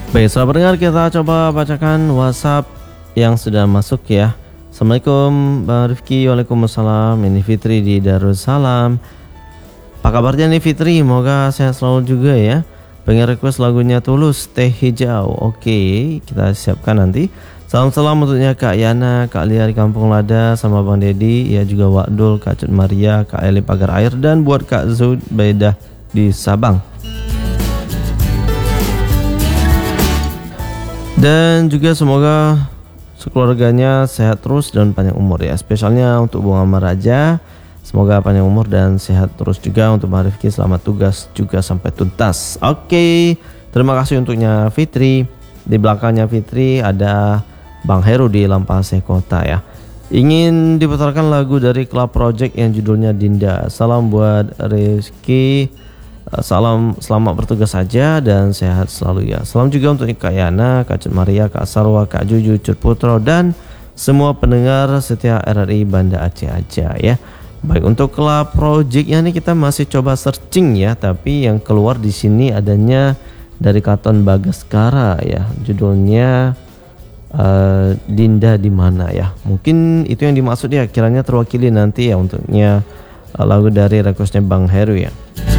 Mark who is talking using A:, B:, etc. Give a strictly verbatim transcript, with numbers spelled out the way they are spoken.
A: Baik, sahabat pendengar, kita coba bacakan WhatsApp yang sudah masuk ya. Assalamualaikum Bang Rifki. Waalaikumsalam. Ini Fitri di Darussalam. Apa kabarnya nih Fitri? Semoga sehat selalu juga ya. Pengen request lagunya Tulus, Teh Hijau. Oke, kita siapkan nanti. Salam-salam untuknya Kak Yana, Kak Lia di Kampung Lada, sama Bang Dedi, ya juga Wakdul, Kak Cut Maria, Kak Eli Pagar Air, dan buat Kak Zud Baidah di Sabang. Dan juga semoga sekeluarganya sehat terus dan panjang umur ya. Spesialnya untuk Bung Amar Raja, semoga panjang umur dan sehat terus juga. Untuk Bang Rifki, selamat tugas juga sampai tuntas. Oke, terima kasih untuknya Fitri. Di belakangnya Fitri ada Bang Heru di Lampaseh Kota ya. Ingin diputarkan lagu dari Club Project yang judulnya Dinda. Salam buat Rizky. Salam, selamat bertugas saja dan sehat selalu ya. Salam juga untuk Kak Yana, Kak Cut Maria, Kak Sarwa, Kak Juju, Cut Putro, dan semua pendengar setia R R I Banda Aceh aja ya. Baik, untuk Club Project-nya nih kita masih coba searching ya, tapi yang keluar di sini adanya dari Katon Bagaskara ya. Judulnya uh, Dinda di mana ya. Mungkin itu yang dimaksud ya, kiranya terwakili nanti ya untuknya uh, lagu dari requestnya Bang Heru ya.